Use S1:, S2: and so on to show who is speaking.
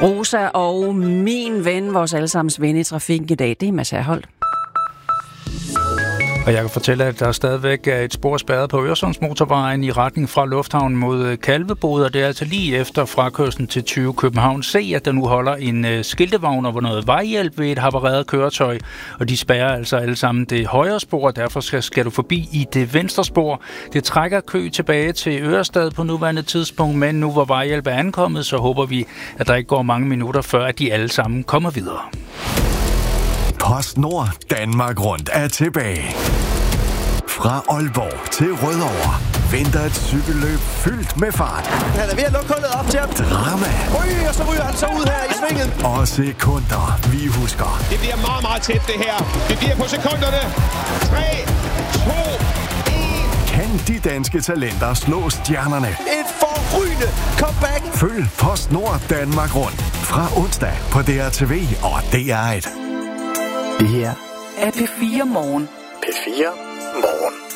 S1: Rosa og min ven, vores allesammens ven i trafikken i dag, det er Mads Herholdt.
S2: Og jeg kan fortælle, at der stadigvæk er et spor spærret på Øresundsmotorvejen i retning fra Lufthavnen mod Kalvebod, og det er altså lige efter frakørslen til 20 København. Se, at der nu holder en skiltevogn over noget vejhjælp ved et havareret køretøj, og de spærrer altså alle sammen det højre spor, og derfor skal du forbi i det venstre spor. Det trækker kø tilbage til Ørestad på nuværende tidspunkt, men nu hvor vejhjælp er ankommet, så håber vi, at der ikke går mange minutter før, at de alle sammen kommer videre.
S3: PostNord Danmark Rundt er tilbage. Fra Aalborg til Rødovre venter et cykelløb fyldt med fart.
S4: Han er ved at lukke hullet op til ham.
S3: Drama.
S4: Og så ryger han så ud her i svinget.
S3: Og sekunder, vi husker.
S5: Det bliver meget, meget tæt det her. Det bliver på sekunderne. 3, 2, 1.
S3: Kan de danske talenter slå stjernerne?
S4: Et forrygende comeback.
S3: Følg PostNord Danmark Rundt fra onsdag på DRTV og DR1.
S6: Det her er P4 Morgen.
S3: P4 Morgen.